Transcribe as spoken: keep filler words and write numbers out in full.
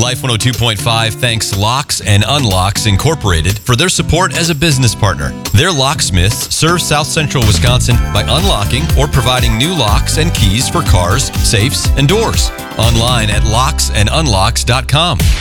Life one oh two point five thanks Locks and Unlocks Incorporated for their support as a business partner. Their locksmiths serve South Central Wisconsin by unlocking or providing new locks and keys for cars, safes, and doors. Online at locks and unlocks dot com.